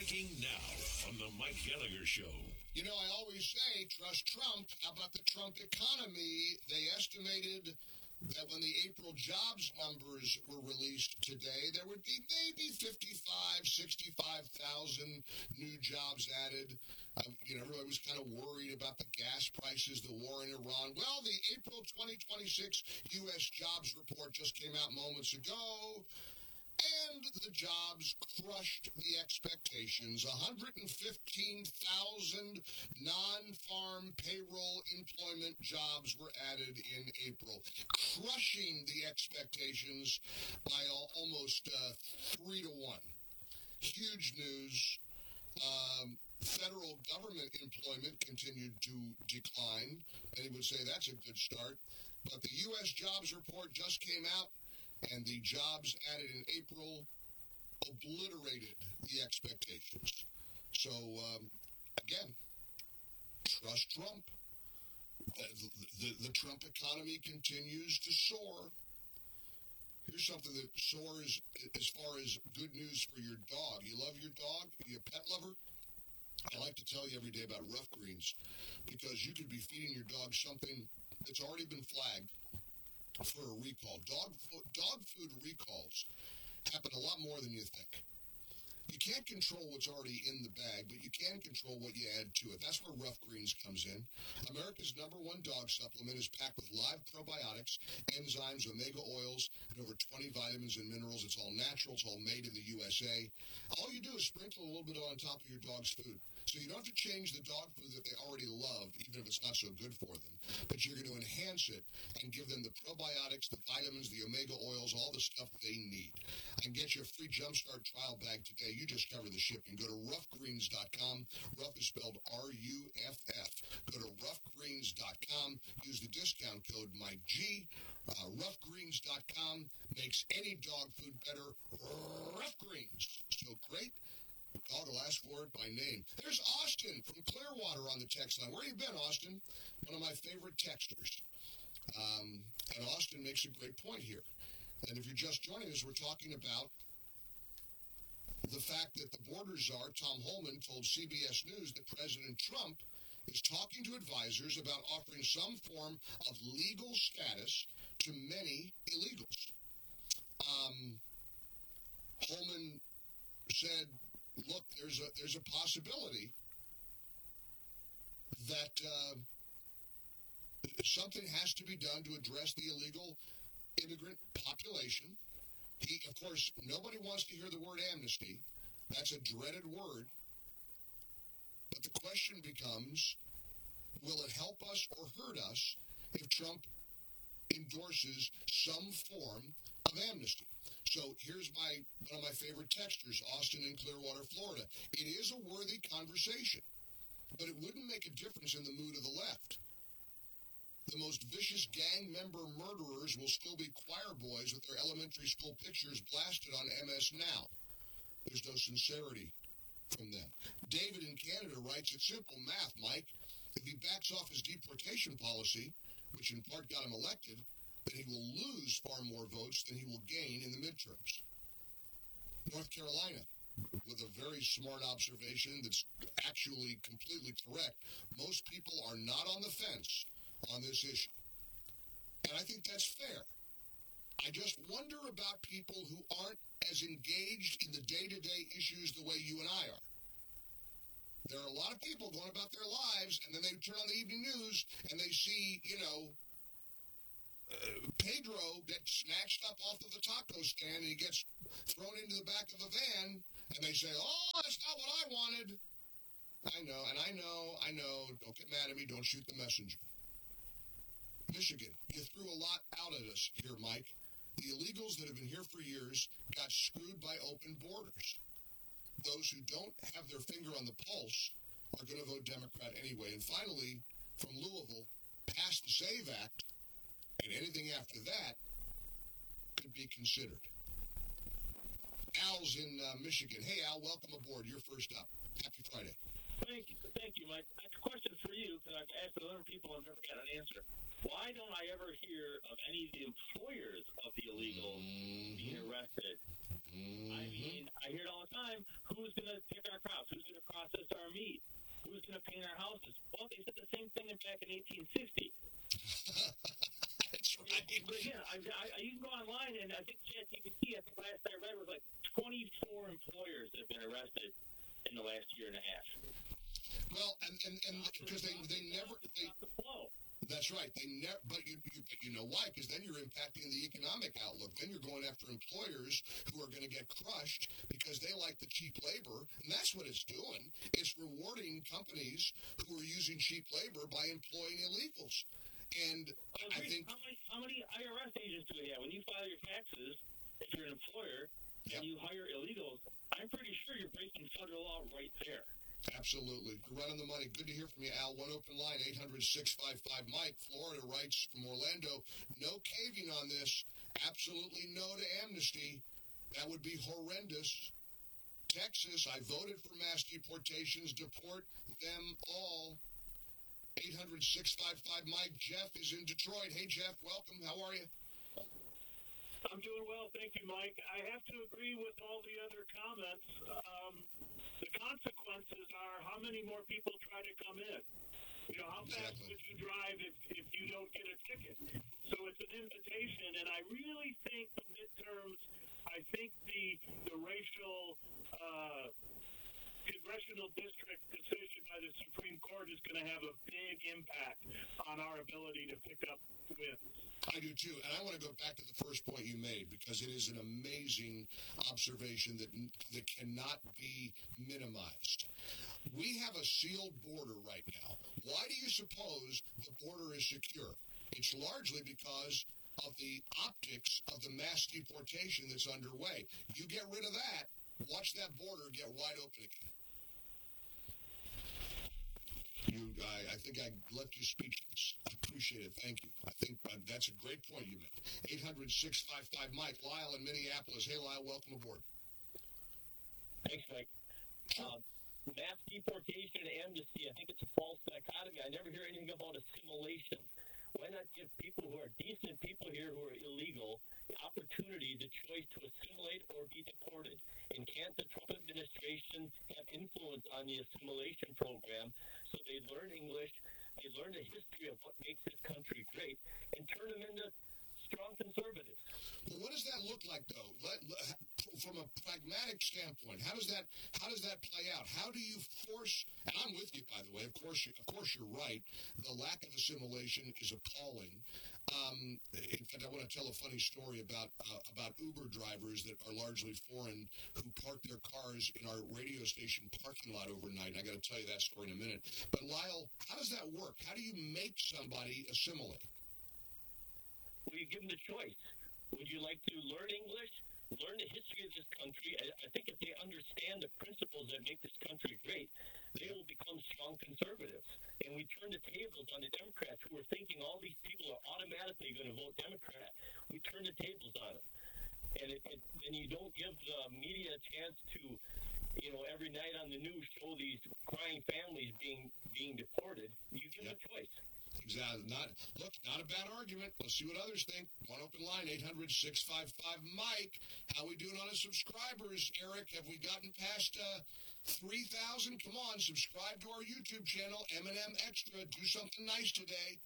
Breaking now on the Mike Gallagher Show. You know, I always say, trust Trump. How about the Trump economy? They estimated that when the April jobs numbers were released today, there would be maybe 65,000 new jobs added. Everybody was kind of worried about the gas prices, the war in Iran. Well, the April 2026 U.S. jobs report just came out moments ago. And the jobs crushed the expectations. 115,000 non-farm payroll employment jobs were added in April, crushing the expectations by almost 3 to 1. Huge news. Federal government employment continued to decline. Many would say that's a good start. But the U.S. jobs report just came out. And the jobs added in April obliterated the expectations. So, again, trust Trump. The Trump economy continues to soar. Here's something that soars as far as good news for your dog. You love your dog? Are you a pet lover? I like to tell you every day about Rough Greens because you could be feeding your dog something that's already been flagged for a recall. Dog food recalls happen a lot more than you think. You can't control what's already in the bag, but you can control what you add to it. That's where Rough Greens comes in. America's #1 dog supplement is packed with live probiotics, enzymes, omega oils, and over 20 vitamins and minerals. It's all natural. It's all made in the USA. All you do is sprinkle a little bit on top of your dog's food. So you don't have to change the dog food that they already love, even if it's not so good for them. But you're going to enhance it and give them the probiotics, the vitamins, the omega oils, all the stuff they need. And get your free Jumpstart trial bag today. You just cover the shipping. Go to roughgreens.com. Rough is spelled R-U-F-F. Go to roughgreens.com. Use the discount code MikeG. Roughgreens.com makes any dog food better. Rough Greens. So great. Dog will ask for it by name. There's Austin from Clearwater on the text line. Where you been, Austin? One of my favorite texters. And Austin makes a great point here. And if you're just joining us, we're talking about the fact that the border czar, Tom Homan, told CBS News that President Trump is talking to advisors about offering some form of legal status to many illegals. Homan said, look, there's a possibility that something has to be done to address the illegal immigrant population. Of course, nobody wants to hear the word amnesty. That's a dreaded word. But the question becomes, will it help us or hurt us if Trump endorses some form of amnesty? So here's one of my favorite texters, Austin in Clearwater, Florida. It is a worthy conversation, but it wouldn't make a difference in the mood of the left. The most vicious gang member murderers will still be choir boys with their elementary school pictures blasted on MS Now. There's no sincerity from them. David in Canada writes, it's simple math, Mike. If he backs off his deportation policy, which in part got him elected, then he will lose far more votes than he will gain in the midterms. North Carolina, with a very smart observation that's actually completely correct, most people are not on the fence on this issue. And I think that's fair. I just wonder about people who aren't as engaged in the day-to-day issues the way you and I are. There are a lot of people going about their lives, and then they turn on the evening news, and they see, Pedro gets snatched up off of the taco stand, and he gets thrown into the back of a van, and they say, oh, that's not what I wanted. I know. Don't get mad at me. Don't shoot the messenger. Michigan, you threw a lot out at us here, Mike. The illegals that have been here for years got screwed by open borders. Those who don't have their finger on the pulse are going to vote Democrat anyway. And finally, from Louisville, pass the SAVE Act, and anything after that could be considered. Al's in Michigan. Hey, Al, welcome aboard. You're first up. Happy Friday. Thank you, Mike. I have a question for you, because I've asked other people and I've never got an answer. Why don't I ever hear of any of the employers of the illegals being arrested? I mean, I hear it all the time. Who's going to pick our crops? who's going to paint our houses? Well, they said the same thing back in 1860. That's right. But again, you can go online, and I think ChatGPT, I think last I read, was like 24 employers that have been arrested in the last year and a half. Well, and because they never they, the flow. That's right. They never, but you know why? Because then you're impacting the economic outlook. Then you're going after employers who are going to get crushed because they like the cheap labor, and that's what it's doing. It's rewarding companies who are using cheap labor by employing illegals. And I think how many IRS agents do we have? When you file your taxes, if you're an employer and you hire illegals, I'm pretty sure you're breaking federal law right there. Absolutely. You're running the money. Good to hear from you, Al. One open line, 800-655-MIKE. Florida writes from Orlando, no caving on this. Absolutely no to amnesty. That would be horrendous. Texas, I voted for mass deportations. Deport them all. 800-655-MIKE. Jeff is in Detroit. Hey, Jeff, welcome. How are you? I'm doing well, thank you, Mike. I have to agree with all the other comments. The consequences are how many more people try to come in. You know, how fast would you drive if you don't get a ticket? So it's an invitation, and I really think the midterms, I think the racial congressional district decision by the Supreme Court is going to have a big impact on our ability to pick up wins. I do too, and I want to go back to the first point you made because it is an amazing observation that cannot be minimized. We have a sealed border right now. Why do you suppose the border is secure? It's largely because of the optics of the mass deportation that's underway. You get rid of that, watch that border get wide open again. I think I left you speechless. I appreciate it. Thank you. I think that's a great point you made. 800-655-MIKE. Lyle in Minneapolis. Hey, Lyle, welcome aboard. Thanks, Mike. Mass deportation and amnesty, I think it's a false dichotomy. I never hear anything about assimilation. Why not give people who are decent people here who are illegal the opportunity, the choice to assimilate or be deported? And can't the Trump administration have influence on the assimilation program so they learn English, they learn the history of what makes this country great, and turn them into strong conservatives? Well, what does that look like, though? From a pragmatic standpoint, how does that play out? How do you force? And I'm with you, by the way. Of course, you're right. The lack of assimilation is appalling. In fact, I want to tell a funny story about Uber drivers that are largely foreign who park their cars in our radio station parking lot overnight. I got to tell you that story in a minute. But Lyle, how does that work? How do you make somebody assimilate? Well, you give them the choice. Would you like to learn English? Learn the history of this country. I think if they understand the principles that make this country great, they will become strong conservatives. And we turn the tables on the Democrats who are thinking all these people are automatically going to vote Democrat. We turn the tables on them. And you don't give the media a chance to, every night on the news show these crying families being deported. You give them a choice. Exactly. Not a bad argument. Let's see what others think. One open line, 800-655-MIKE. How we doing on the subscribers, Eric? Have we gotten past 3,000? Come on, subscribe to our YouTube channel, M&M Extra. Do something nice today.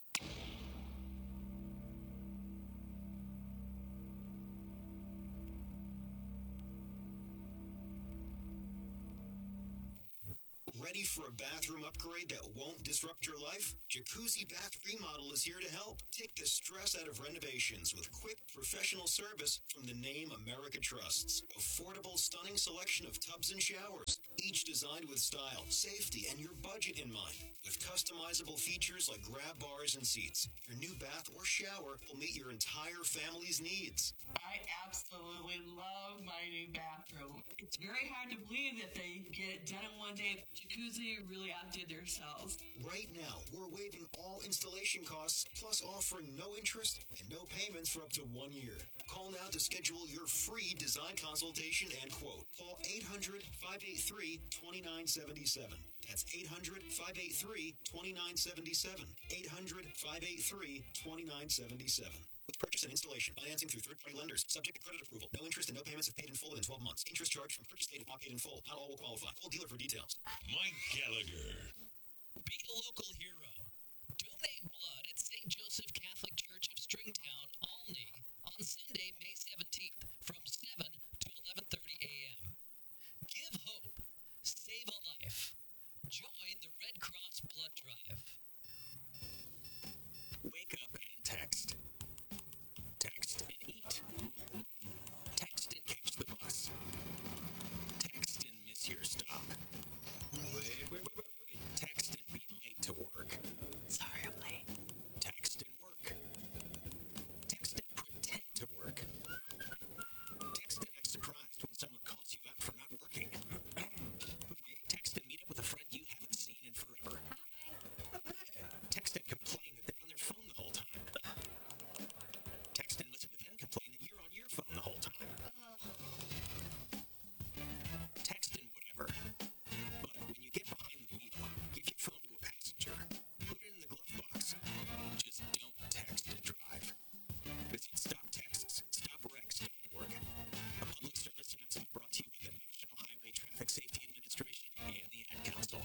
Ready for a bathroom upgrade that won't disrupt your life? Jacuzzi Bath Remodel is here to help. Take the stress out of renovations with quick, professional service from the name America trusts. Affordable, stunning selection of tubs and showers, each designed with style, safety, and your budget in mind. With customizable features like grab bars and seats, your new bath or shower will meet your entire family's needs. I absolutely love my new bathroom. It's very hard to believe that they get it done in one day. Jacuzzi really outdid themselves. Right now, we're waiving all installation costs, plus offering no interest and no payments for up to 1 year. Call now to schedule your free design consultation and quote. Call 800-583-2977. That's 800-583-2977. 800-583-2977. With purchase purchase and installation. Financing through third-party lenders. Subject to credit approval. No interest and no payments if paid in full within 12 months. Interest charged from purchase date if not paid in full. Not all will qualify. Call dealer for details. Mike Gallagher. Be a local hero. Donate blood at St. Joseph Catholic Church of Stringtown, Olney, on Sunday, May 17th from 7 to 11:30 a.m. Give hope. Save a life. Join the Red Cross Blood Drive. Wake up and text. Text and eat. Text and catch the bus. Text and miss your stop. Wait. Text and be late to work. Sorry, I'm late. Text and work. Text and pretend to work. Text and act surprised when someone calls you out for not working. Text and meet up with a friend you haven't seen in forever. Text and complain that they're on their phone the whole time. Text and listen to them complain that you're on your phone the whole time. Text and whatever. But when you get behind the wheel, give your phone to a passenger. Put it in the glove box. Just don't text and drive. Visit StopTextsStopWrecks.org. A public service announcement brought to you by the National Highway Traffic Safety Administration and the Ad Council.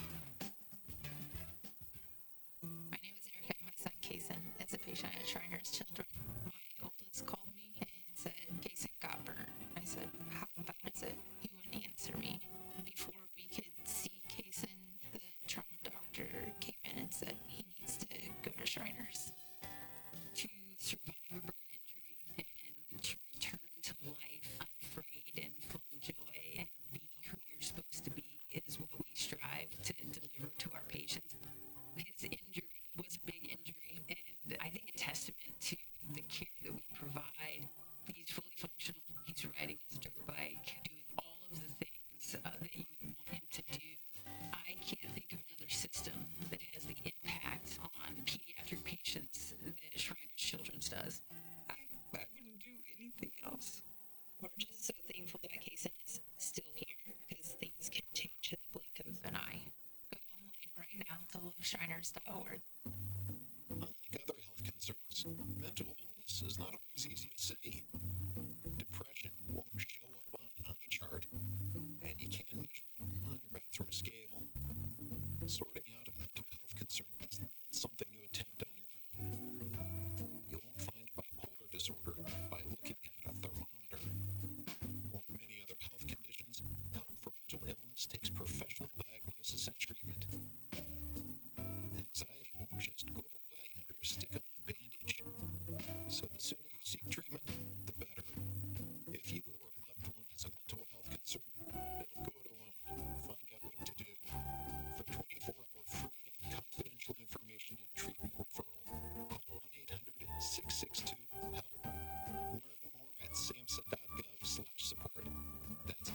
My name is Erica, and my son Kason is a patient at Shriners Children. My oldest called me and said Kason got burned. I said, how bad is it? He wouldn't answer me. Before we could see Kason, the trauma doctor came in and said he needs to go to Shriners. To survive a burn injury and to return to life unafraid and full of joy and be who you're supposed to be is what we strive to deliver to our patients. His injury was a big injury, and I think a testament to the care that we provide. He's fully functional. He's riding his dirt bike, doing all of the things that you would want him to do. I can't think of another system that has the impact on pediatric patients that Shriners Children's does. I wouldn't do anything else. We're just so thankful that Kason is still here, because things can change in the blink of an eye. Go online right now to loveshriners.org. Unlike other health concerns, mental illness is not always easy to see. Depression won't show up on an eye chart, and you can't measure it on your bathroom scale. Sorting out a mental health concern is not something you attempt on your own. You won't find bipolar disorder by looking at a thermometer. Like many other health conditions, help for mental illness takes professional diagnosis and treatment. Anxiety won't just go away under a stick-on bandage. So the sooner you seek treatment, the better. If you or a loved one has a mental health concern, don't go it alone. Find out what to do. For 24-hour free and confidential information and treatment referral, call 1-800-662-HELP. Learn more at samhsa.gov/support. That's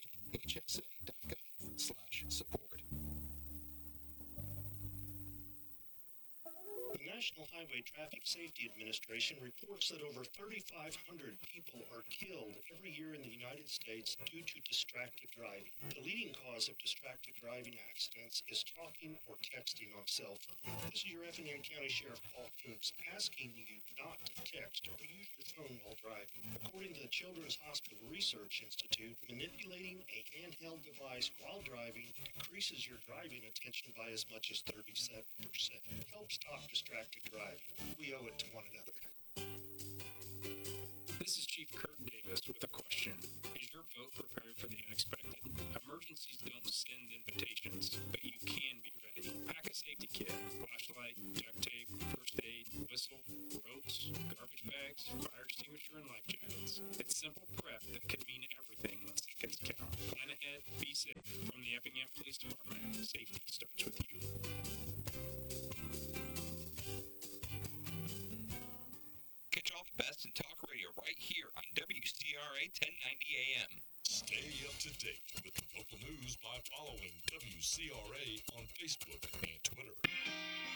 SAMHSA.gov/support. The National Highway Traffic Safety Administration reports that over 3,500 people are killed every year in the United States due to distracted driving. The leading cause of distracted driving accidents is talking or texting on cell phone. This is your Effingham County Sheriff Paul Coombs asking you not to text or use your phone while driving. According to the Children's Hospital Research Institute, manipulating a handheld device while driving decreases your driving attention by as much as 37%. Help stop distracted driving. We owe it to one another. This is Chief Kurt Davis with a question. Is your boat prepared for the unexpected? Emergencies don't send invitations, but you can be ready. Pack a safety kit, flashlight, duct tape, first aid, whistle, ropes, garbage bags, fire extinguisher, and life jackets. It's simple prep that could mean everything when seconds count. Plan ahead, be safe. From the Effingham Police Department, safety starts with you. Catch all the best in talk radio right here on WCRA 1090 AM. Stay up to date with the local news by following WCRA on Facebook and Twitter.